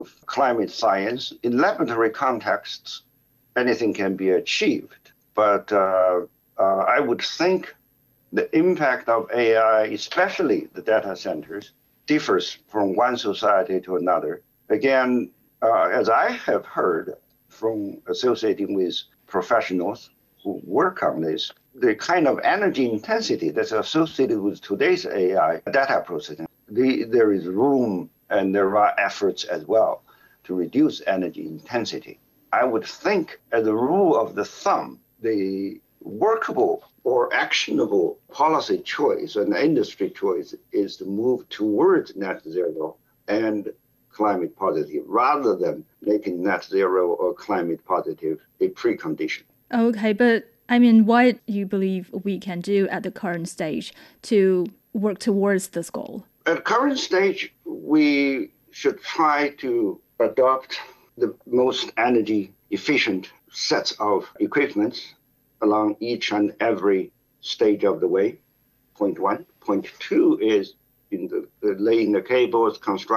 climate science. In laboratory contexts, anything can be achieved. But I would think the impact of AI, especially the data centers, differs from one society to another. Again, as I have heard from associating with professionals who work on this, the kind of energy intensity that's associated with today's AI data processing, there is room and there are efforts as well to reduce energy intensity. I would think, as a rule of the thumb, the workable or actionable policy choice and industry choice is to move towards net zero and climate positive rather than making net zero or climate positive a precondition. Okay, but I mean, what you believe we can do at the current stage to work towards this goal? At current stage, we should try to adopt the most energy efficient sets of equipment along each and every stage of the way, point one. Point two is in the laying the cables, construction